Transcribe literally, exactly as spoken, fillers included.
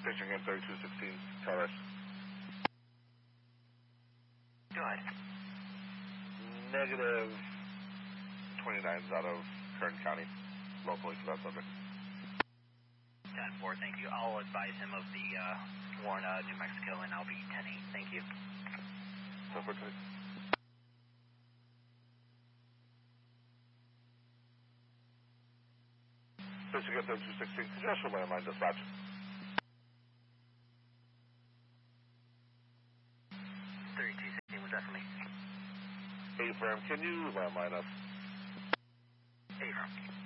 Pitching in thirty-two sixteen, Taurus. Go ahead. Negative twenty-nines out of Kern County, locally for that subject. ten four, thank you. I'll advise him of the uh, Warren, New Mexico, and I'll be ten eight. Thank you. ten four, ten. Pitching in thirty-two sixteen, congestion landline dispatch. thirty-two sixteen was definitely. A-firm, can you landline us? A-firm.